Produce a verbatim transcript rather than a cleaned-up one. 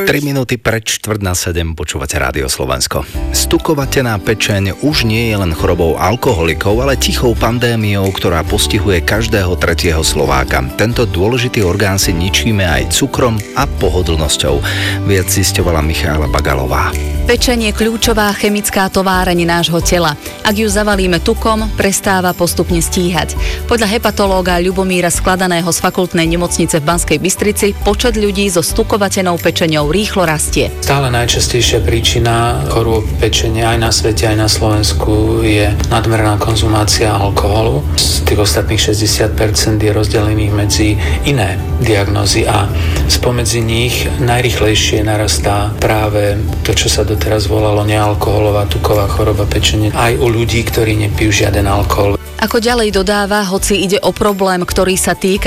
tri minúty pred štvrť na sedem počúvate Rádio Slovensko. Stukovatená pečeň už nie je len chorobou alkoholikov, ale tichou pandémiou, ktorá postihuje každého tretieho Slováka. Tento dôležitý orgán si ničíme aj cukrom a pohodlnosťou. Viac zisťovala Michála Bagalová. Pečeň je kľúčová chemická továreň nášho tela. Ak ju zavalíme tukom, prestáva postupne stíhať. Podľa hepatológa Ľubomíra Skladaného z fakultnej nemocnice v Banskej Bystrici počet ľudí so stukovatenou pečeňou rýchlo rastie. Stále najčastejšia príčina chorôb pečene aj na svete, aj na Slovensku je nadmerná konzumácia alkoholu. Z tých ostatných šesťdesiat percent je rozdelených medzi iné diagnózy a spomedzi nich najrýchlejšie narastá práve to, čo sa doteraz volalo nealkoholová tuková choroba pečene, aj u ľudí, ktorí nepijú žiaden alkohol. Ako ďalej dodáva, hoci ide o problém, ktorý sa týka